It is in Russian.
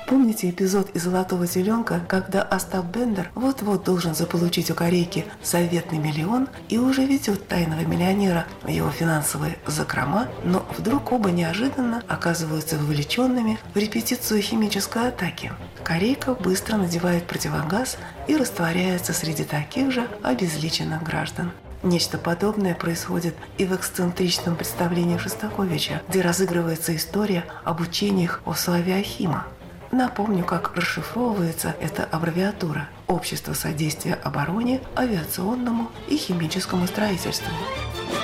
Помните эпизод из «Золотого теленка», когда Остап Бендер вот-вот должен заполучить у Корейки заветный миллион и уже ведет тайного миллионера в его финансовые закрома, но вдруг оба неожиданно оказываются вовлеченными в репетицию химической атаки. Корейка быстро надевает противогаз и растворяется среди таких же обезличенных граждан. Нечто подобное происходит и в эксцентричном представлении Шостаковича, где разыгрывается история об учениях о славе Ахима. Напомню, как расшифровывается эта аббревиатура – Общество содействия обороне, авиационному и химическому строительству.